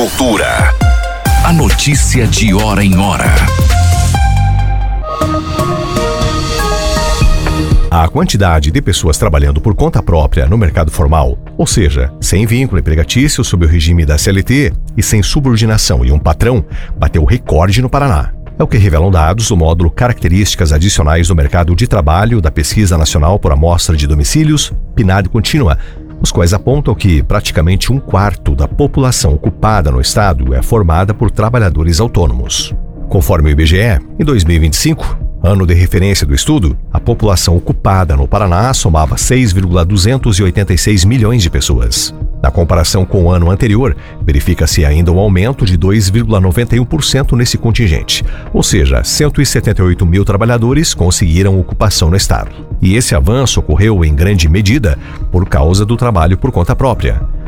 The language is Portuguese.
Cultura. A notícia de hora em hora. A quantidade de pessoas trabalhando por conta própria no mercado formal, ou seja, sem vínculo empregatício sob o regime da CLT e sem subordinação e um patrão, bateu recorde no Paraná. É o que revelam dados do módulo Características Adicionais do Mercado de Trabalho da Pesquisa Nacional por Amostra de Domicílios, PNAD Contínua, os quais apontam que praticamente 1/4 da população ocupada no estado é formada por trabalhadores autônomos. Conforme o IBGE, em 2025, ano de referência do estudo, a população ocupada no Paraná somava 6,286 milhões de pessoas. Na comparação com o ano anterior, verifica-se ainda um aumento de 2,91% nesse contingente, ou seja, 178 mil trabalhadores conseguiram ocupação no estado. E esse avanço ocorreu em grande medida por causa do trabalho por conta própria.